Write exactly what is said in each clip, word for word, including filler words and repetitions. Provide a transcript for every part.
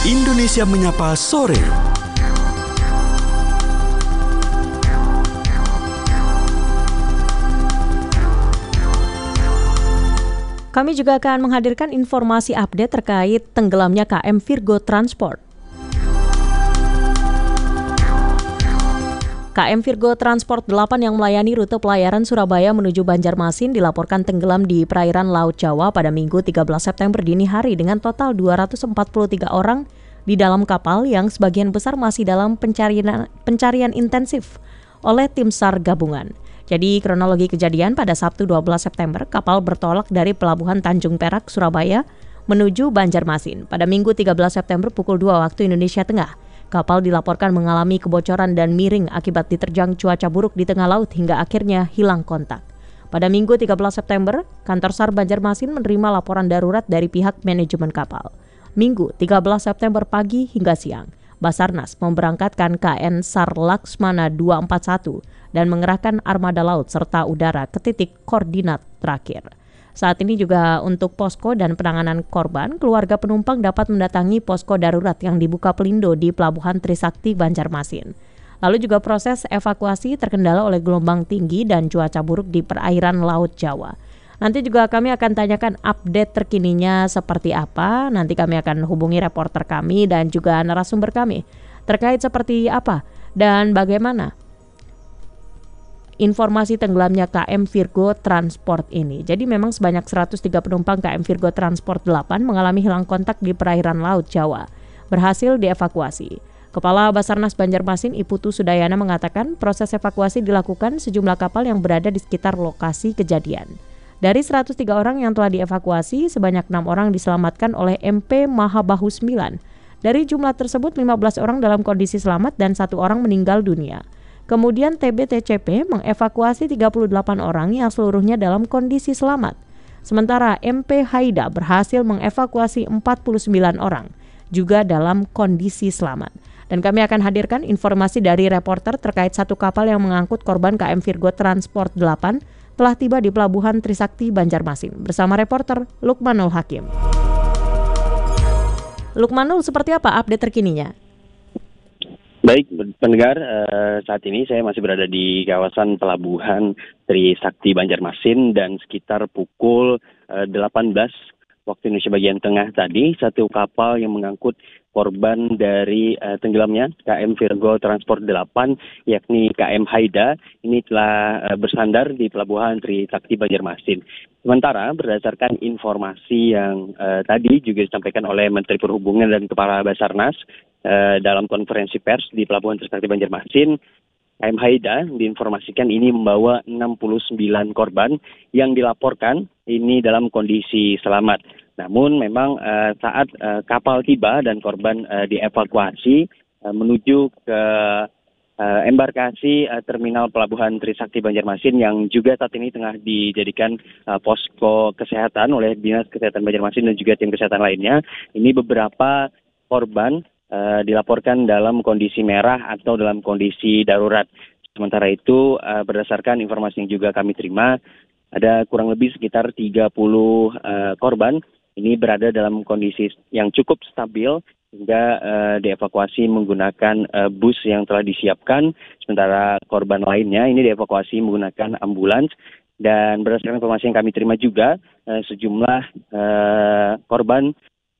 Indonesia Menyapa Sore. Kami juga akan menghadirkan informasi update terkait tenggelamnya K M Virgo Transport. K M Virgo Transport delapan yang melayani rute pelayaran Surabaya menuju Banjarmasin dilaporkan tenggelam di perairan Laut Jawa pada Minggu tiga belas September dini hari dengan total dua ratus empat puluh tiga orang di dalam kapal yang sebagian besar masih dalam pencarian, pencarian intensif oleh tim SAR gabungan. Jadi kronologi kejadian pada Sabtu dua belas September, kapal bertolak dari Pelabuhan Tanjung Perak, Surabaya menuju Banjarmasin. Pada Minggu tiga belas September pukul dua waktu Indonesia Tengah, kapal dilaporkan mengalami kebocoran dan miring akibat diterjang cuaca buruk di tengah laut hingga akhirnya hilang kontak. Pada Minggu tiga belas September, kantor SAR Banjarmasin menerima laporan darurat dari pihak manajemen kapal. Minggu tiga belas September pagi hingga siang, Basarnas memberangkatkan K N SAR Laksmana dua empat satu dan mengerahkan armada laut serta udara ke titik koordinat terakhir. Saat ini juga untuk posko dan penanganan korban, keluarga penumpang dapat mendatangi posko darurat yang dibuka Pelindo di Pelabuhan Trisakti Banjarmasin. Lalu juga proses evakuasi terkendala oleh gelombang tinggi dan cuaca buruk di perairan Laut Jawa. Nanti juga kami akan tanyakan update terkininya seperti apa. Nanti kami akan hubungi reporter kami dan juga narasumber kami terkait seperti apa dan bagaimana informasi tenggelamnya K M Virgo Transport ini. Jadi memang sebanyak seratus tiga penumpang K M Virgo Transport delapan mengalami hilang kontak di perairan Laut Jawa, berhasil dievakuasi. Kepala Basarnas Banjarmasin I Putu Sudayana mengatakan proses evakuasi dilakukan sejumlah kapal yang berada di sekitar lokasi kejadian. Dari seratus tiga orang yang telah dievakuasi, sebanyak enam orang diselamatkan oleh M P Mahabahu sembilan. Dari jumlah tersebut, lima belas orang dalam kondisi selamat dan satu orang meninggal dunia. Kemudian T B T C P mengevakuasi tiga puluh delapan orang yang seluruhnya dalam kondisi selamat. Sementara M P Haida berhasil mengevakuasi empat puluh sembilan orang, juga dalam kondisi selamat. Dan kami akan hadirkan informasi dari reporter terkait satu kapal yang mengangkut korban K M Virgo Transport delapan telah tiba di Pelabuhan Trisakti Banjarmasin bersama reporter Lukmanul Hakim. Lukmanul, seperti apa update terkininya? Baik, pendengar, eh, saat ini saya masih berada di kawasan Pelabuhan Trisakti Banjarmasin dan sekitar pukul eh, delapan belas waktu Indonesia bagian tengah tadi, satu kapal yang mengangkut korban dari eh, tenggelamnya K M Virgo Transport delapan, yakni K M Haida, ini telah eh, bersandar di Pelabuhan Trisakti Banjarmasin. Sementara berdasarkan informasi yang eh, tadi juga disampaikan oleh Menteri Perhubungan dan Kepala Basarnas eh, dalam konferensi pers di Pelabuhan Trisakti Banjarmasin, K M Haida diinformasikan ini membawa enam puluh sembilan korban yang dilaporkan ini dalam kondisi selamat. Namun memang uh, saat uh, kapal tiba dan korban uh, dievakuasi uh, menuju ke uh, embarkasi uh, terminal Pelabuhan Trisakti Banjarmasin yang juga saat ini tengah dijadikan uh, posko kesehatan oleh Dinas Kesehatan Banjarmasin dan juga tim kesehatan lainnya. Ini beberapa korban Uh, dilaporkan dalam kondisi merah atau dalam kondisi darurat. Sementara itu, uh, berdasarkan informasi yang juga kami terima, ada kurang lebih sekitar tiga puluh uh, korban ini berada dalam kondisi yang cukup stabil hingga uh, dievakuasi menggunakan uh, bus yang telah disiapkan. Sementara korban lainnya ini dievakuasi menggunakan ambulans. Dan berdasarkan informasi yang kami terima juga, uh, sejumlah uh, korban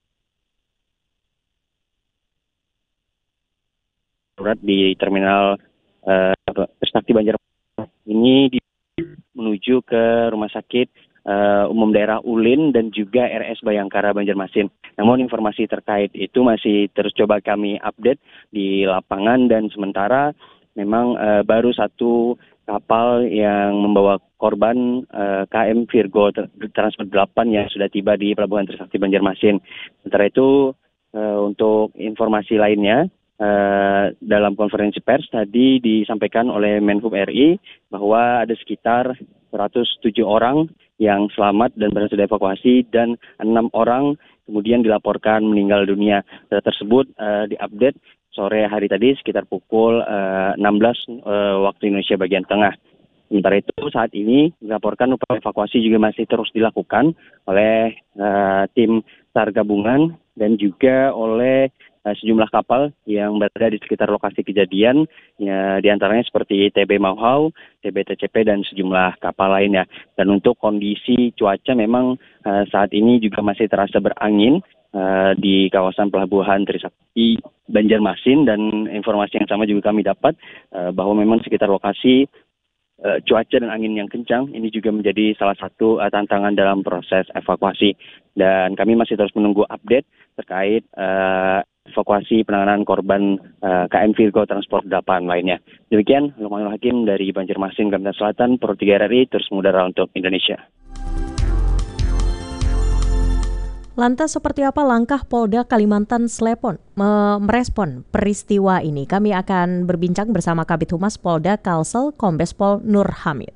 di terminal uh, Trisakti Banjarmasin ini di, menuju ke rumah sakit uh, umum daerah Ulin dan juga R S Bayangkara Banjarmasin. Namun informasi terkait itu masih terus coba kami update di lapangan dan sementara memang uh, baru satu kapal yang membawa korban uh, K M Virgo Transport delapan yang sudah tiba di Pelabuhan Trisakti Banjarmasin. Sementara itu uh, untuk informasi lainnya, Uh, dalam konferensi pers tadi disampaikan oleh Menhub R I bahwa ada sekitar seratus tujuh orang yang selamat dan berhasil dievakuasi dan enam orang kemudian dilaporkan meninggal dunia. Data tersebut uh, diupdate sore hari tadi sekitar pukul uh, enam belas uh, waktu Indonesia bagian tengah. Sementara itu saat ini dilaporkan upaya evakuasi juga masih terus dilakukan oleh uh, tim SAR gabungan dan juga oleh uh, sejumlah kapal yang berada di sekitar lokasi kejadian, ya, diantaranya seperti T B Mauhau, T B T C P, dan sejumlah kapal lainnya. Dan untuk kondisi cuaca memang uh, saat ini juga masih terasa berangin uh, di kawasan pelabuhan Trisakti Banjarmasin, dan informasi yang sama juga kami dapat uh, bahwa memang sekitar lokasi uh, cuaca dan angin yang kencang ini juga menjadi salah satu uh, tantangan dalam proses evakuasi. Dan kami masih terus menunggu update terkait uh, evakuasi penanganan korban uh, K M Virgo Transport delapan lainnya. Demikian, Lukmanul Hakim dari Banjarmasin, Kalimantan Selatan, Pro tiga R I, terus mengudara untuk Indonesia. Lantas seperti apa langkah Polda Kalimantan Selatan merespon peristiwa ini? Kami akan berbincang bersama Kabid Humas Polda Kalsel, Kombes Pol Nur Hamid.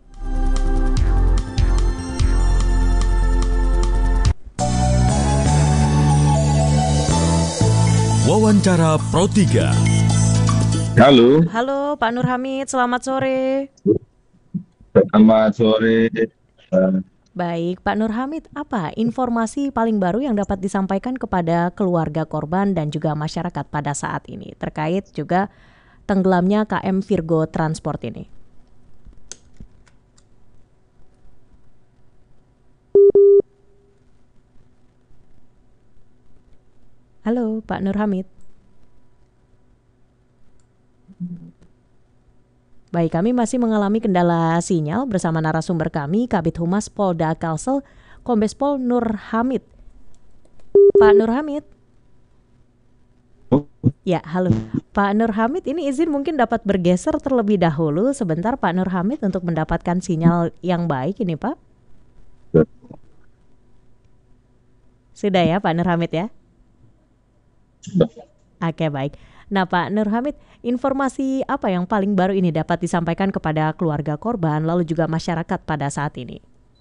Wawancara Pro tiga. Halo. Halo Pak Nur Hamid, selamat sore. Selamat sore. Baik, Pak Nur Hamid, apa informasi paling baru yang dapat disampaikan kepada keluarga korban dan juga masyarakat pada saat ini terkait juga tenggelamnya K M Virgo Transport ini? Halo, Pak Nur Hamid. Baik, kami masih mengalami kendala sinyal bersama narasumber kami, Kabid Humas Polda Kalsel, Kombes Pol Nur Hamid. Pak Nur Hamid. Ya, halo. Pak Nur Hamid, ini izin mungkin dapat bergeser terlebih dahulu sebentar Pak Nur Hamid untuk mendapatkan sinyal yang baik ini, Pak. Sudah ya Pak Nur Hamid ya? Oke, baik. Nah Pak Nur Hamid, informasi apa yang paling baru ini dapat disampaikan kepada keluarga korban lalu juga masyarakat pada saat ini?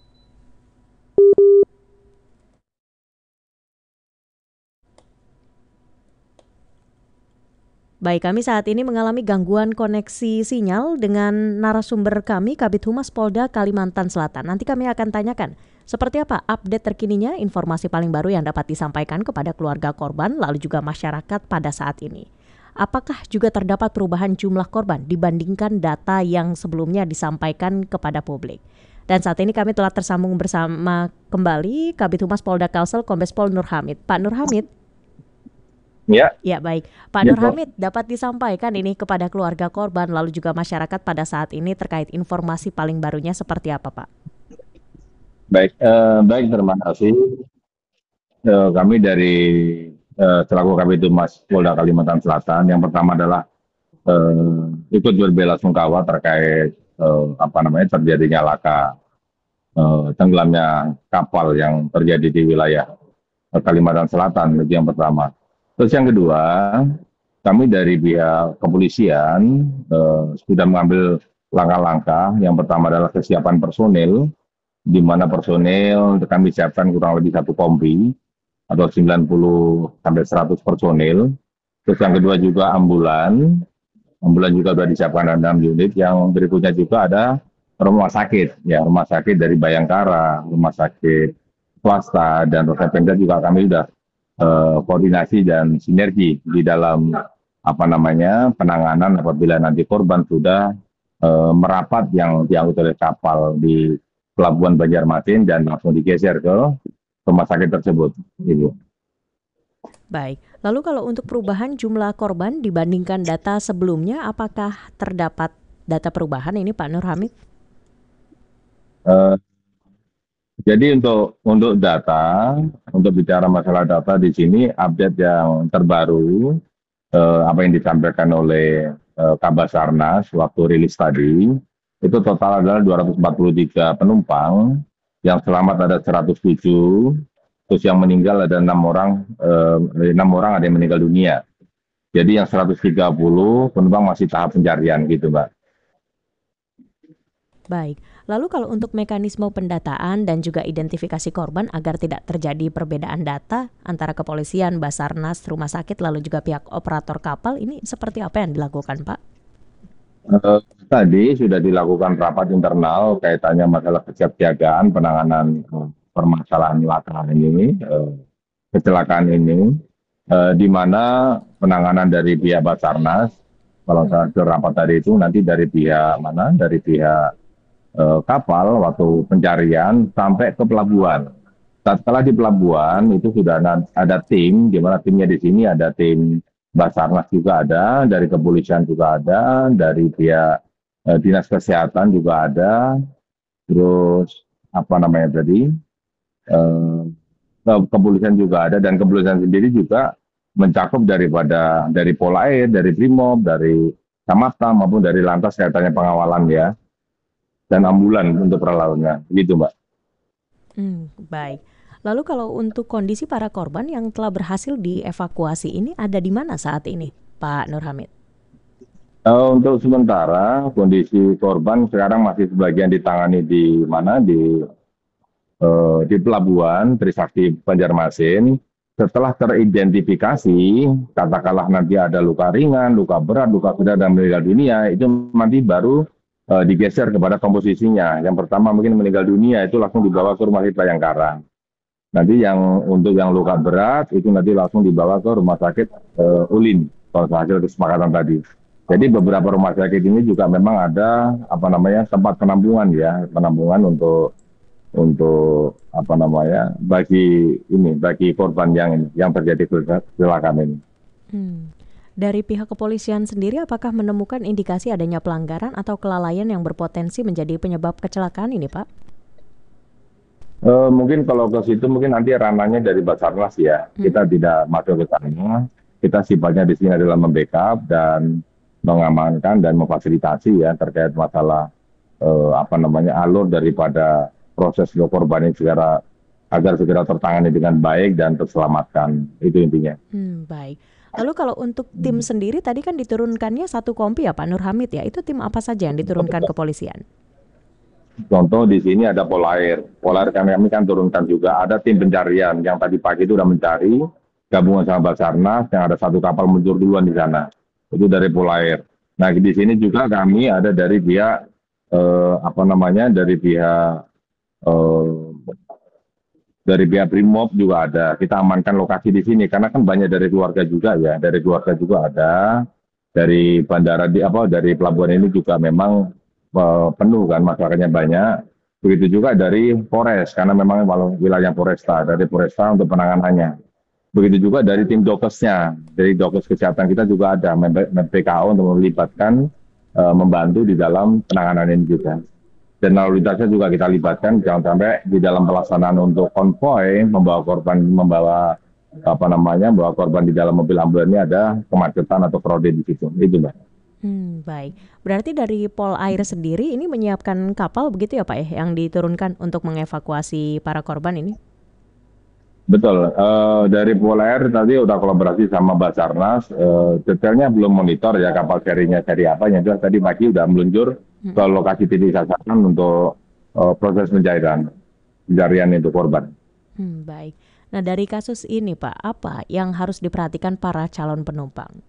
Baik, kami saat ini mengalami gangguan koneksi sinyal dengan narasumber kami, Kabid Humas Polda Kalimantan Selatan. Nanti kami akan tanyakan seperti apa update terkininya, informasi paling baru yang dapat disampaikan kepada keluarga korban lalu juga masyarakat pada saat ini. Apakah juga terdapat perubahan jumlah korban dibandingkan data yang sebelumnya disampaikan kepada publik? Dan saat ini kami telah tersambung bersama kembali Kabid Humas Polda Kalsel, Kombes Pol Nur Hamid. Pak Nur Hamid. Ya. Ya, baik. Pak Ya, Nur Pak. Hamid, dapat disampaikan ini kepada keluarga korban lalu juga masyarakat pada saat ini terkait informasi paling barunya seperti apa, Pak? Baik, eh, baik terima kasih. Eh, kami dari eh, selaku Kabid Humas Polda Kalimantan Selatan, yang pertama adalah eh, ikut berbelasungkawa terkait eh, apa namanya terjadinya laka eh, tenggelamnya kapal yang terjadi di wilayah eh, Kalimantan Selatan. Itu yang pertama. Terus yang kedua, kami dari pihak kepolisian eh, sudah mengambil langkah-langkah. Yang pertama adalah kesiapan personil, di mana personil kami siapkan kurang lebih satu kompi atau sembilan puluh sampai seratus personil. Terus yang kedua juga ambulan. Ambulan juga sudah disiapkan enam unit. Yang berikutnya juga ada rumah sakit. Ya, rumah sakit dari Bayangkara, rumah sakit swasta, dan rumah Pemda juga kami sudah eh, koordinasi dan sinergi di dalam apa namanya penanganan apabila nanti korban sudah eh, merapat yang diangkut oleh kapal di Pelabuhan Banjarmasin dan langsung digeser ke rumah sakit tersebut. Ibu. Baik, lalu kalau untuk perubahan jumlah korban dibandingkan data sebelumnya, apakah terdapat data perubahan ini Pak Nur Hamid? Uh, jadi untuk untuk data, untuk bicara masalah data di sini, update yang terbaru, uh, apa yang disampaikan oleh uh, Kabasarnas waktu rilis tadi, itu total adalah dua ratus empat puluh tiga penumpang, yang selamat ada seratus tujuh, terus yang meninggal ada enam orang, eh, enam orang ada yang meninggal dunia. Jadi yang seratus tiga puluh penumpang masih tahap pencarian gitu, Mbak. Baik, lalu kalau untuk mekanisme pendataan dan juga identifikasi korban agar tidak terjadi perbedaan data antara kepolisian, Basarnas, rumah sakit, lalu juga pihak operator kapal, ini seperti apa yang dilakukan, Pak? Uh, tadi sudah dilakukan rapat internal kaitannya masalah kesiapsiagaan penanganan uh, permasalahan laka ini, uh, kecelakaan ini. eh, di mana penanganan dari pihak Basarnas, kalau saya ke rapat tadi itu nanti dari pihak mana, dari pihak eh, kapal waktu pencarian sampai ke pelabuhan. Setelah di pelabuhan itu sudah ada, ada tim, di mana timnya di sini ada tim Basarnas juga ada, dari kepolisian juga ada, dari pihak eh, dinas kesehatan juga ada, terus apa namanya tadi, eh, ke- kepolisian juga ada, dan kepolisian sendiri juga mencakup daripada dari Polair, dari Brimob, dari Samapta maupun dari Lantas kaitannya pengawalan ya, dan ambulan untuk perlawannya, gitu Mbak. Hmm, baik. Lalu kalau untuk kondisi para korban yang telah berhasil dievakuasi ini ada di mana saat ini, Pak Nur Hamid? Eh, untuk sementara kondisi korban sekarang masih sebagian ditangani di mana di eh, di pelabuhan Trisakti Banjarmasin. Setelah teridentifikasi, katakanlah nanti ada luka ringan, luka berat, luka sedang dan meninggal dunia, itu nanti baru eh, digeser kepada komposisinya. Yang pertama mungkin meninggal dunia itu langsung dibawa ke rumah sakit Bayangkara. Nanti yang untuk yang luka berat itu nanti langsung dibawa ke rumah sakit eh, Ulin kalau hasil kesepakatan tadi. Jadi beberapa rumah sakit ini juga memang ada apa namanya tempat penampungan ya, penampungan untuk untuk apa namanya bagi ini bagi korban yang ini yang terjadi kecelakaan ini. Hmm. Dari pihak kepolisian sendiri apakah menemukan indikasi adanya pelanggaran atau kelalaian yang berpotensi menjadi penyebab kecelakaan ini, Pak? Eh, mungkin kalau ke situ mungkin nanti ranahnya dari Basarnas ya. Kita Hmm. tidak masuk ke sana. Kita sifatnya di sini adalah membackup dan mengamankan dan memfasilitasi ya terkait masalah eh, apa namanya alur daripada proses korban ini segera agar segera tertangani dengan baik dan terselamatkan. Itu intinya. Hmm, baik. Lalu kalau untuk tim sendiri tadi kan diturunkannya satu kompi ya Pak Nur Hamid ya. Itu tim apa saja yang diturunkan kepolisian? Contoh di sini ada Polair. Polair kami, kami kan turunkan juga. Ada tim pencarian yang tadi pagi itu sudah mencari gabungan sama Basarnas yang ada satu kapal muncul duluan di sana. Itu dari Polair. Nah di sini juga kami ada dari pihak eh, apa namanya dari pihak eh, dari pihak Brimob juga ada. Kita amankan lokasi di sini karena kan banyak dari keluarga juga ya. Dari keluarga juga ada. Dari bandara di apa dari pelabuhan ini juga memang eh, penuh kan masyarakatnya banyak. Begitu juga dari Polres karena memang kalau wilayah Polresta dari Polresta untuk penanganannya. Begitu juga dari tim dokesnya, dari dokes kesehatan kita juga ada P K O untuk melibatkan eh, membantu di dalam penanganan ini juga. Dan lalu lintasnya juga kita libatkan jangan sampai di dalam pelaksanaan untuk konvoy membawa korban membawa apa namanya membawa korban di dalam mobil ambulan ini ada kemacetan atau crowded di situ. Itu Mbak. Hmm, baik. Berarti dari Polair sendiri ini menyiapkan kapal begitu ya Pak ya yang diturunkan untuk mengevakuasi para korban ini? Betul, eh, dari Polair tadi udah kolaborasi sama Basarnas, eh, detailnya belum monitor ya kapal serinya seri apa, yang jelas tadi pagi udah meluncur ke Hmm. lokasi titik sasaran untuk eh, proses pencarian, pencarian itu korban. Hmm, baik. Nah dari kasus ini Pak, apa yang harus diperhatikan para calon penumpang?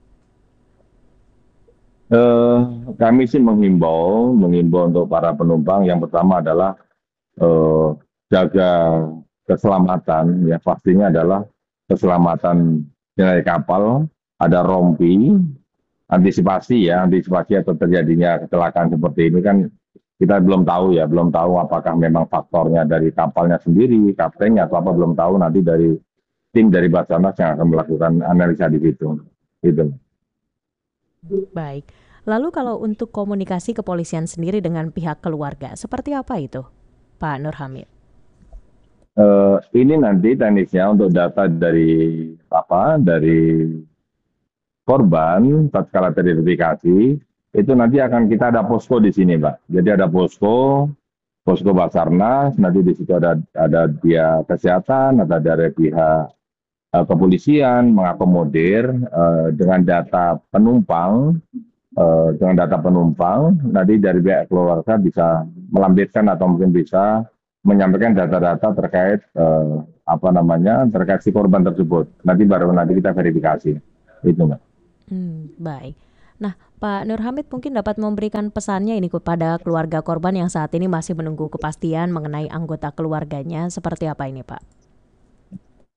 Eh, kami sih menghimbau, menghimbau untuk para penumpang yang pertama adalah eh, jaga keselamatan, ya pastinya adalah keselamatan nilai kapal, ada rompi, antisipasi ya, antisipasi atau terjadinya kecelakaan seperti ini kan kita belum tahu ya, belum tahu apakah memang faktornya dari kapalnya sendiri, kaptennya atau apa belum tahu nanti dari tim dari Basarnas yang akan melakukan analisa di situ. Gitu. Baik. Lalu kalau untuk komunikasi kepolisian sendiri dengan pihak keluarga, seperti apa itu, Pak Nur Hamid? Eh, ini nanti teknisnya untuk data dari apa dari korban tatkala teridentifikasi itu nanti akan kita ada posko di sini, Mbak. Jadi ada posko, posko Basarnas, nanti di situ ada ada pihak kesehatan, ada dari pihak eh, kepolisian mengakomodir eh, dengan data penumpang, eh, dengan data penumpang, nanti dari pihak keluarga bisa melampirkan atau mungkin bisa menyampaikan data-data terkait eh, apa namanya terkait si korban tersebut. Nanti baru nanti kita verifikasi. Itu, Mbak. Hmm, baik. Nah, Pak Nur Hamid mungkin dapat memberikan pesannya ini kepada keluarga korban yang saat ini masih menunggu kepastian mengenai anggota keluarganya seperti apa ini, Pak?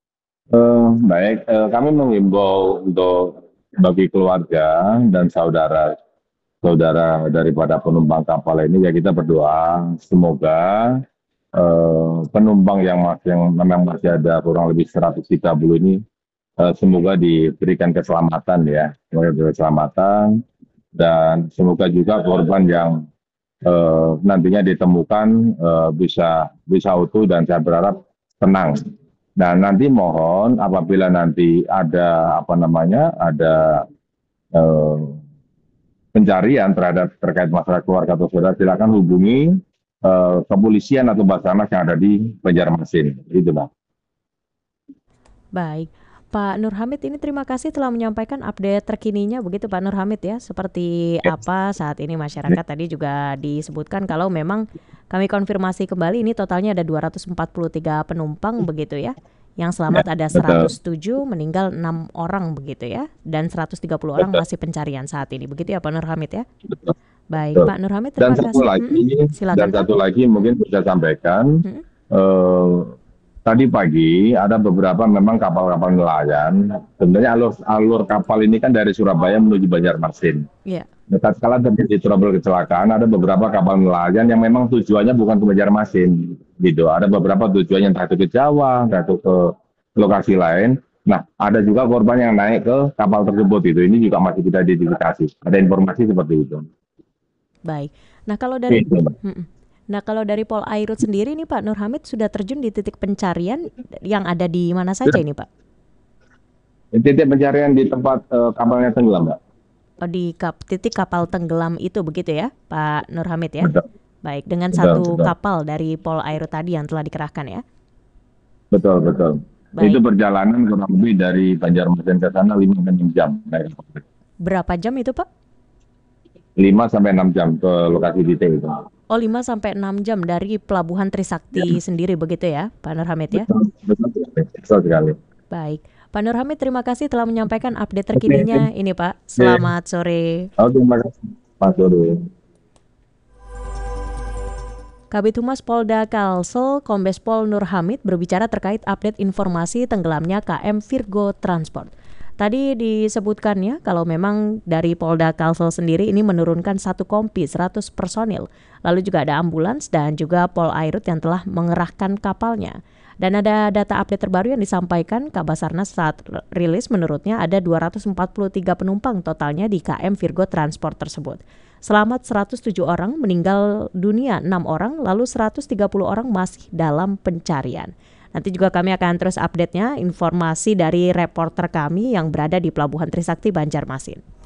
Eh, baik, eh, kami mengimbau untuk bagi keluarga dan saudara saudara daripada penumpang kapal ini ya kita berdoa semoga eh, penumpang yang masih yang memang masih ada kurang lebih seratus tiga puluh ini eh, semoga diberikan keselamatan ya, semoga diberikan keselamatan dan semoga juga korban yang eh, nantinya ditemukan eh, bisa bisa utuh dan saya berharap tenang. Dan nanti mohon apabila nanti ada apa namanya ada eh, pencarian terhadap terkait masalah keluarga atau saudara silakan hubungi eh, kepolisian atau Basarnas yang ada di Banjarmasin. Itu Bang. Baik, Pak Nur Hamid ini terima kasih telah menyampaikan update terkininya begitu Pak Nur Hamid ya. Seperti apa saat ini masyarakat tadi juga disebutkan kalau memang kami konfirmasi kembali ini totalnya ada dua ratus empat puluh tiga penumpang begitu ya. Yang selamat ada Betul, seratus tujuh, meninggal enam orang begitu ya. Dan seratus tiga puluh orang betul, masih pencarian saat ini. Begitu ya Pak Nur Hamid ya. betul, Baik, betul. Pak Nur Hamid Dan terima satu kasih. lagi, Mm-mm, dan silakan Pak. satu lagi mungkin bisa sampaikan. Mm-mm. eh, Tadi pagi ada beberapa memang kapal-kapal nelayan. Sebenarnya alur alur kapal ini kan dari Surabaya menuju Banjarmasin. Iya, Nah, tatkala terjadi trouble kecelakaan, ada beberapa kapal nelayan yang memang tujuannya bukan ke Banjarmasin, gitu. Ada beberapa tujuannya entah itu ke Jawa, entah itu ke lokasi lain. Nah, ada juga korban yang naik ke kapal tersebut itu. Ini juga masih kita identifikasi. Ada informasi seperti itu. baik. Nah kalau dari Itu, Mbak. Mm-mm. Nah kalau dari Polairut sendiri nih Pak Nur Hamid sudah terjun di titik pencarian yang ada di mana saja ini Pak? Titik pencarian di tempat eh, kapalnya tenggelam, Mbak. Oh, di kap, titik kapal tenggelam itu begitu ya Pak Nur Hamid ya? Betul, Baik, dengan betul, satu betul. kapal dari Polairut tadi yang telah dikerahkan ya? Betul, betul. Itu Baik, perjalanan kurang lebih dari Banjarmasin ke sana lima sampai enam jam. naik kapal. berapa jam itu Pak? lima sampai enam jam ke lokasi titik itu. Oh lima sampai enam jam dari Pelabuhan Trisakti sendiri begitu ya Pak Nur Hamid ya? Betul, betul sekali. Betul sekali. Baik, Pak Nur Hamid terima kasih telah menyampaikan update Oke, terkininya ini Pak. oke. Selamat sore. Oh, terima kasih, Pak Dodi. Kabid Humas Polda Kalsel, Kombes Pol Nur Hamid berbicara terkait update informasi tenggelamnya K M Virgo Transport. Tadi disebutkannya kalau memang dari Polda Kalsel sendiri ini menurunkan satu kompi seratus personil. Lalu juga ada ambulans dan juga Polairut yang telah mengerahkan kapalnya. Dan ada data update terbaru yang disampaikan Kabasarnas saat rilis menurutnya ada dua ratus empat puluh tiga penumpang totalnya di K M Virgo Transport tersebut. Selamat seratus tujuh orang, meninggal dunia enam orang, lalu seratus tiga puluh orang masih dalam pencarian. Nanti juga kami akan terus update-nya informasi dari reporter kami yang berada di Pelabuhan Trisakti Banjarmasin.